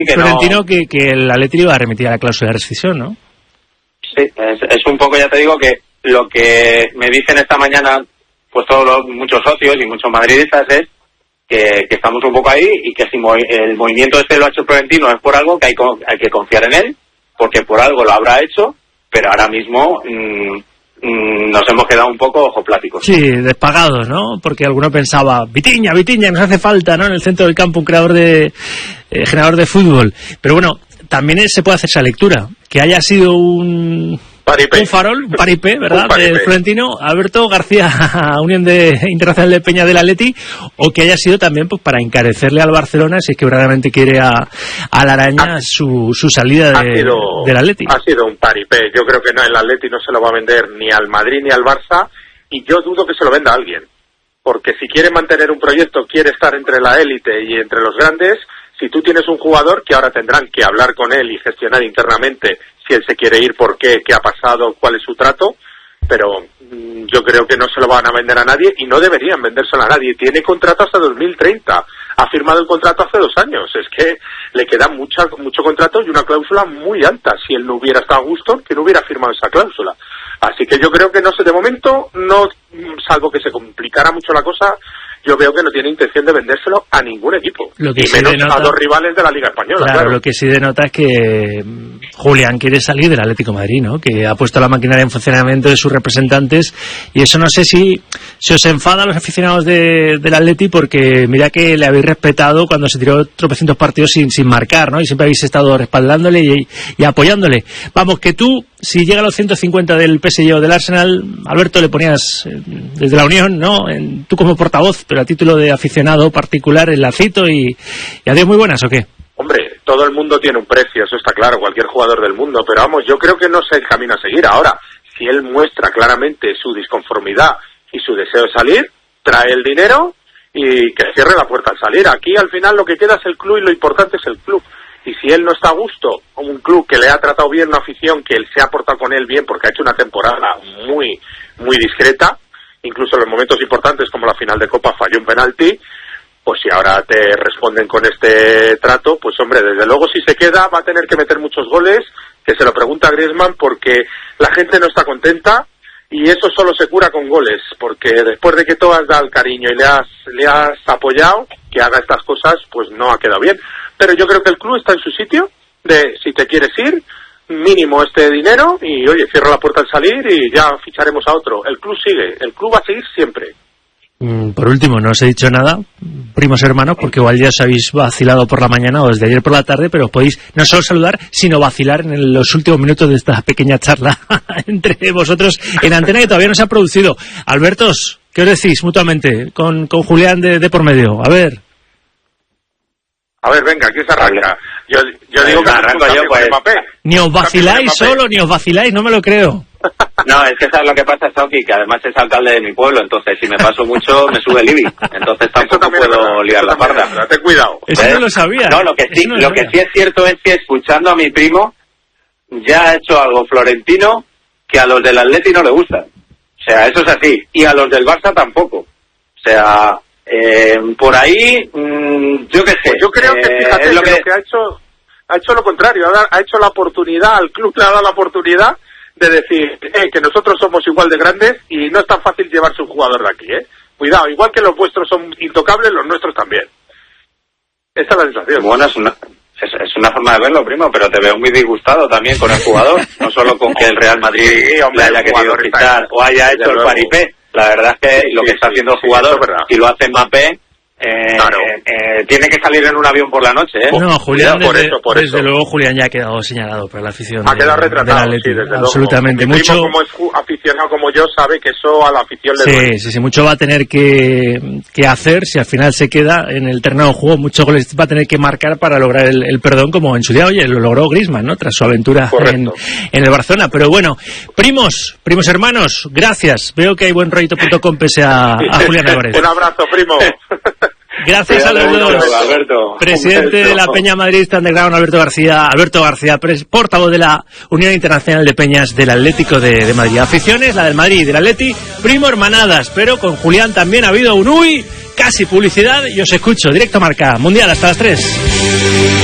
Florentino que el Atleti iba a remitir a la cláusula de rescisión, ¿no? Sí, es un poco, ya te digo, que lo que me dicen esta mañana pues muchos socios y muchos madridistas es que estamos un poco ahí, y que si el movimiento este lo ha hecho Florentino es por algo que hay que confiar en él, porque por algo lo habrá hecho, pero ahora mismo nos hemos quedado un poco ojopláticos. Sí, despagados, ¿no? Porque alguno pensaba, Vitinha, nos hace falta, ¿no? En el centro del campo un generador de fútbol. Pero bueno, también se puede hacer esa lectura, que haya sido un farol, un paripé, ¿verdad? De Florentino, Alberto García, Unión Internacional de Peñas del Atleti, o que haya sido también pues para encarecerle al Barcelona, si es que verdaderamente quiere a la araña su salida del Atleti. Ha sido un paripé. Yo creo que el Atleti no se lo va a vender ni al Madrid ni al Barça, y yo dudo que se lo venda a alguien. Porque si quiere mantener un proyecto, quiere estar entre la élite y entre los grandes, si tú tienes un jugador que ahora tendrán que hablar con él y gestionar internamente si él se quiere ir, por qué ha pasado, cuál es su trato, pero yo creo que no se lo van a vender a nadie, y no deberían vendérselo a nadie. Tiene contrato hasta 2030, ha firmado el contrato hace 2 años, es que le queda mucho contrato y una cláusula muy alta. Si él no hubiera estado a gusto, que no hubiera firmado esa cláusula. Así que yo creo que no sé, de momento, no, salvo que se complicara mucho la cosa, yo veo que no tiene intención de vendérselo a ningún equipo, y menos a 2 rivales de la Liga Española. Claro, lo que sí denota es que Julián quiere salir del Atlético de Madrid, ¿no? Que ha puesto la maquinaria en funcionamiento de sus representantes, y eso no sé si os enfada a los aficionados del Atleti, porque mira que le habéis respetado cuando se tiró tropecientos partidos sin marcar, ¿no? Y siempre habéis estado respaldándole y apoyándole. Vamos, que tú, si llega a los 150 del PSG o del Arsenal, Alberto, le ponías desde la Unión, ¿no? Tú como portavoz, pero a título de aficionado particular, el lacito y adiós, muy buenas, ¿o qué? Hombre, todo el mundo tiene un precio, eso está claro, cualquier jugador del mundo, pero vamos, yo creo que no es el camino a seguir. Ahora, si él muestra claramente su disconformidad y su deseo de salir, trae el dinero y que cierre la puerta al salir. Aquí al final lo que queda es el club, y lo importante es el club. Y si él no está a gusto, un club que le ha tratado bien, una afición que él se ha portado con él bien, porque ha hecho una temporada muy, muy discreta, incluso en los momentos importantes como la final de Copa falló un penalti, pues si ahora te responden con este trato, pues hombre, desde luego si se queda va a tener que meter muchos goles, que se lo pregunta a Griezmann, porque la gente no está contenta, y eso solo se cura con goles, porque después de que tú has dado el cariño y le has apoyado, que haga estas cosas, pues no ha quedado bien. Pero yo creo que el club está en su sitio, de si te quieres ir, mínimo este dinero, y oye, cierra la puerta al salir y ya ficharemos a otro. El club sigue, el club va a seguir siempre. Por último, no os he dicho nada, primos hermanos, porque igual ya os habéis vacilado por la mañana o desde ayer por la tarde, pero os podéis no solo saludar, sino vacilar en los últimos minutos de esta pequeña charla entre vosotros en antena, que todavía no se ha producido. Albertos, ¿qué os decís mutuamente con Julián de por medio? A ver, venga, ¿quién se arranca? Yo digo que arranco yo, pues. Ni os vaciláis solo, ni os vaciláis, no me lo creo. No, es que sabes lo que pasa, Sauki, que además es alcalde de mi pueblo, entonces si me paso mucho me sube el IBI, entonces tampoco puedo liar la parda. Ten cuidado. Eso no lo sabía. No, lo que sí es cierto es que, escuchando a mi primo, ya ha hecho algo Florentino que a los del Atleti no le gusta. O sea, eso es así. Y a los del Barça tampoco. O sea, por ahí, yo qué sé. Yo creo que, fíjate, lo que ha hecho lo contrario, ha hecho la oportunidad, al club le ha dado la oportunidad de decir que nosotros somos igual de grandes y no es tan fácil llevarse un jugador de aquí, Cuidado, igual que los vuestros son intocables, los nuestros también. Esa es la sensación. Bueno, es una forma de verlo, primo, pero te veo muy disgustado también con el jugador, no solo con que el Real Madrid le haya querido quitar o haya hecho el paripé. La verdad es que lo que está haciendo el jugador, si lo hace Mbappé, claro. Tiene que salir en un avión por la noche, No, Julián, desde luego Julián ya ha quedado señalado por la afición. Ha quedado retratado, sí, desde absolutamente. Mi mucho, primo, como es aficionado como yo, sabe que eso a la afición le duele. Sí, mucho va a tener que hacer, si al final se queda en el terreno de juego, muchos goles va a tener que marcar para lograr el perdón, como en su día, oye, lo logró Griezmann, ¿no? Tras su aventura en el Barcelona. Pero bueno, primos hermanos, gracias. Veo que hay buen rollito.com pese a Julián Álvarez. Un abrazo, primo. Gracias a los dos. Alberto. Presidente de la Peña Madridista Underground, Alberto García, portavoz de la Unión Internacional de Peñas del Atlético de Madrid. Aficiones, la del Madrid y del Atleti, primo hermanadas, pero con Julián también ha habido un casi publicidad, y os escucho, directo Marca Mundial hasta las 3.